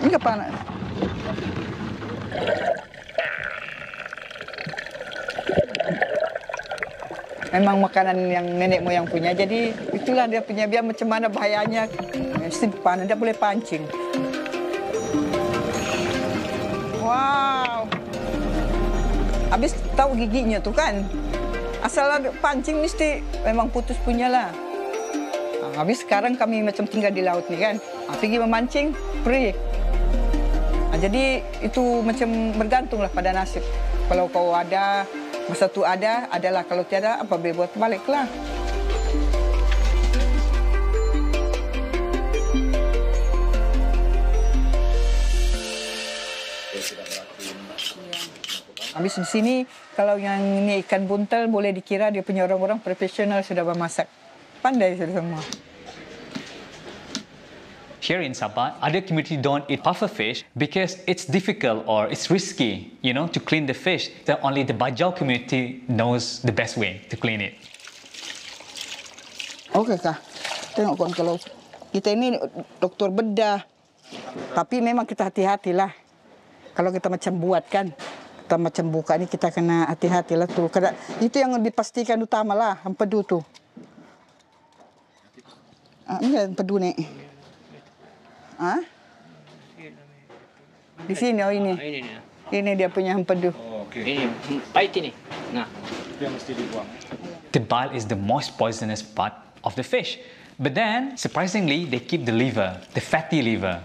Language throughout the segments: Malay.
Enggak panas. Memang makanan yang nenek moyang punya, jadi itulah dia punya, biar macam mana bahayanya. Mesti panas, dia boleh pancing. Wow. Habis tahu giginya tuh kan. Asal ada pancing mesti memang putus punya lah. Habis sekarang kami macam tinggal di laut nih kan. Pergi memancing, free. Jadi itu macam bergantung lah pada nasib. Kalau kau ada, masa tu ada, adalah. Kalau tiada, apa boleh buat baliklah. Habis di sini, kalau yang ini ikan buntal, boleh dikira dia punya orang-orang profesional sudah bermasak. Pandai sudah semua. Here in Sabah, other community don't eat puffer fish because it's difficult or it's risky, to clean the fish. Only the Bajau community knows the best way to clean it. Okey kah? Tengok kawan, kalau kita ini doktor bedah, tapi memang kita hati-hatilah. Kalau kita macam buat kan, kita macam buka ni kita kena hati-hatilah tu. Itu yang dipastikan utamalah, empedu tu. Ini empedu ni. Di sini, oh ini. Ini dia punya empedu. Oh, okay. Ini pahit ini. Nah, Yang mesti dibuang. The bile is the most poisonous part of the fish. But then, surprisingly, they keep the liver, the fatty liver.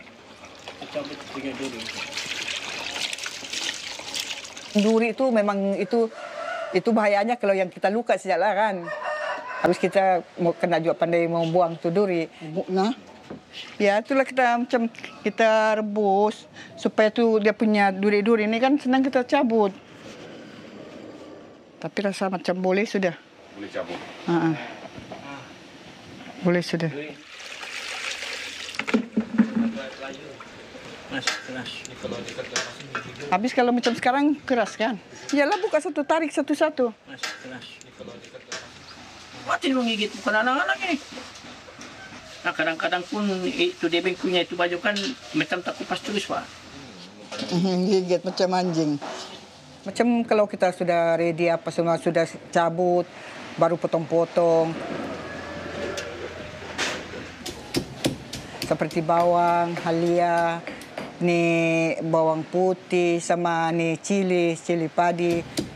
Duri itu memang itu bahayanya kalau yang kita luka sejaklah kan. Habis kita mau kena juga pandai mau buang tu duri. Nah. Ya, itulah kita macam kita rebus supaya tu dia punya duri-duri ni kan senang kita cabut. Tapi rasa macam boleh sudah. Boleh cabut. Boleh sudah. Habis kalau macam sekarang keras kan? Yalah, buka satu, tarik satu-satu. Buatin menggigit bukan anak-anak ini. Nah, kadang-kadang pun itu debeng punya itu baju kan macam tak kupas terus, Pak. Gigit macam anjing. Macam kalau kita sudah ready apa semua sudah cabut, baru potong-potong. Seperti bawang, halia, ni bawang putih sama ni cili padi.